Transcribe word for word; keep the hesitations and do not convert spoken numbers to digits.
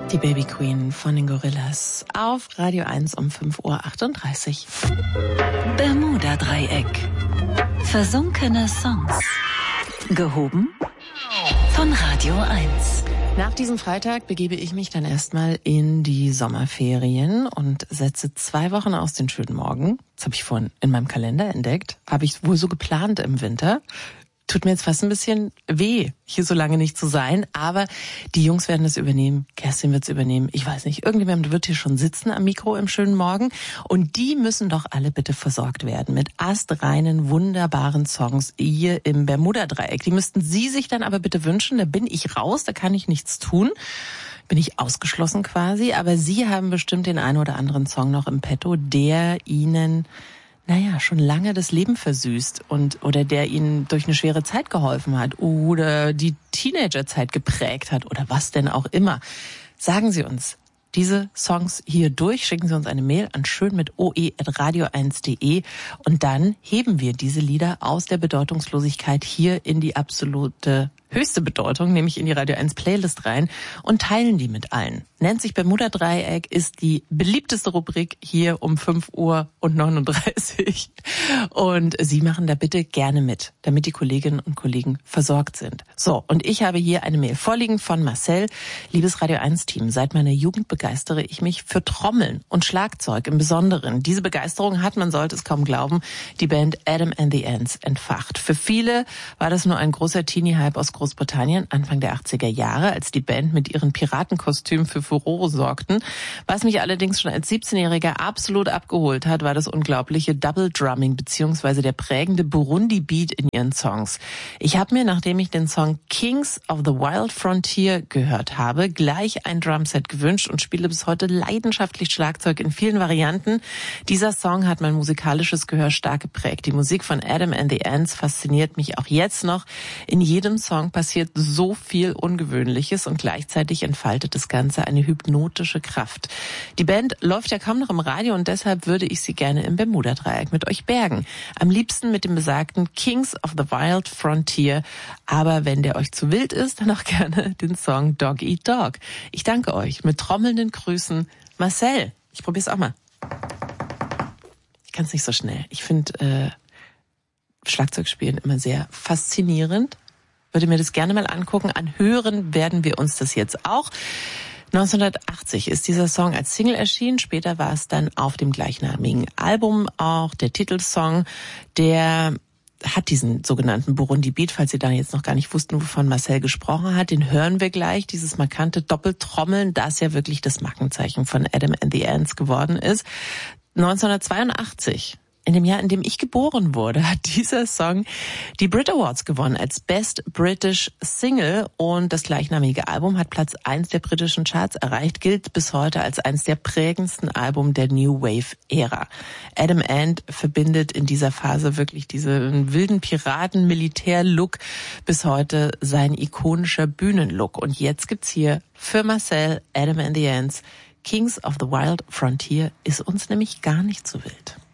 Die Baby Queen von den Gorillas auf Radio eins um fünf Uhr achtunddreißig. Bermuda-Dreieck. Versunkene Songs. Gehoben von Radio eins. Nach diesem Freitag begebe ich mich dann erstmal in die Sommerferien und setze zwei Wochen aus den schönen Morgen. Das habe ich vorhin in meinem Kalender entdeckt. Habe ich wohl so geplant im Winter. Tut mir jetzt fast ein bisschen weh, hier so lange nicht zu sein, aber die Jungs werden es übernehmen, Kerstin wird es übernehmen, ich weiß nicht, irgendjemand wird hier schon sitzen am Mikro im schönen Morgen und die müssen doch alle bitte versorgt werden mit astreinen, wunderbaren Songs hier im Bermuda-Dreieck. Die müssten Sie sich dann aber bitte wünschen, da bin ich raus, da kann ich nichts tun. Bin ich ausgeschlossen quasi, aber Sie haben bestimmt den einen oder anderen Song noch im Petto, der Ihnen naja, schon lange das Leben versüßt und oder der ihnen durch eine schwere Zeit geholfen hat oder die Teenagerzeit geprägt hat oder was denn auch immer. Sagen Sie uns diese Songs hier durch, schicken Sie uns eine Mail an schön mit oe at radio eins punkt de und dann heben wir diese Lieder aus der Bedeutungslosigkeit hier in die absolute höchste Bedeutung, nämlich in die Radio eins Playlist rein und teilen die mit allen. Nennt sich Bermuda-Dreieck, ist die beliebteste Rubrik hier um fünf Uhr und neununddreißig. Und Sie machen da bitte gerne mit, damit die Kolleginnen und Kollegen versorgt sind. So, und ich habe hier eine Mail vorliegen von Marcel. Liebes Radio eins Team, seit meiner Jugend begeistere ich mich für Trommeln und Schlagzeug im Besonderen. Diese Begeisterung hat, man sollte es kaum glauben, die Band Adam and the Ants entfacht. Für viele war das nur ein großer Teenie-Hype aus Großbritannien Anfang der achtziger Jahre, als die Band mit ihren Piratenkostümen für Furore sorgten. Was mich allerdings schon als siebzehnjähriger absolut abgeholt hat, war das unglaubliche Double Drumming bzw. der prägende Burundi-Beat in ihren Songs. Ich habe mir, nachdem ich den Song Kings of the Wild Frontier gehört habe, gleich ein Drumset gewünscht und spiele bis heute leidenschaftlich Schlagzeug in vielen Varianten. Dieser Song hat mein musikalisches Gehör stark geprägt. Die Musik von Adam and the Ants fasziniert mich auch jetzt noch. In jedem Song passiert so viel Ungewöhnliches und gleichzeitig entfaltet das Ganze eine hypnotische Kraft. Die Band läuft ja kaum noch im Radio und deshalb würde ich sie gerne im Bermuda-Dreieck mit euch bergen. Am liebsten mit dem besagten Kings of the Wild Frontier. Aber wenn der euch zu wild ist, dann auch gerne den Song Dog Eat Dog. Ich danke euch. Mit trommelnden Grüßen, Marcel. Ich probier's auch mal. Ich kann es nicht so schnell. Ich finde äh, Schlagzeugspielen immer sehr faszinierend. Würde mir das gerne mal angucken. Anhören werden wir uns das jetzt auch. neunzehnhundertachtzig ist dieser Song als Single erschienen. Später war es dann auf dem gleichnamigen Album auch der Titelsong. Der hat diesen sogenannten Burundi-Beat, falls Sie da jetzt noch gar nicht wussten, wovon Marcel gesprochen hat. Den hören wir gleich, dieses markante Doppeltrommeln, das ja wirklich das Markenzeichen von Adam and the Ants geworden ist. neunzehnhundertzweiundachtzig, in dem Jahr, in dem ich geboren wurde, hat dieser Song die Brit Awards gewonnen als Best British Single und das gleichnamige Album hat Platz eins der britischen Charts erreicht, gilt bis heute als eines der prägendsten Alben der New Wave Ära. Adam Ant verbindet in dieser Phase wirklich diesen wilden Piraten-Militär-Look bis heute sein ikonischer Bühnenlook. Und jetzt gibt's hier für Marcel Adam and the Ants Kings of the Wild Frontier, ist uns nämlich gar nicht so wild.